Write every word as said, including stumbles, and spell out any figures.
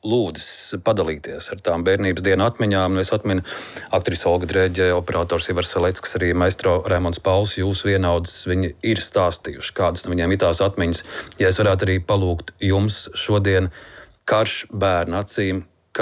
lūdzis padalīties ar tām bērnības dienu atmiņām. Es atminu aktrisi Olga Dreģe, operators Ivars Selecks, arī maestro Raimonds Pauls, jūsu vienaudzes. Viņi ir stāstījuši, kādas no viņiem ir tās atmiņas. Ja es varētu arī palūgt jums šodien karš bērnu acīm,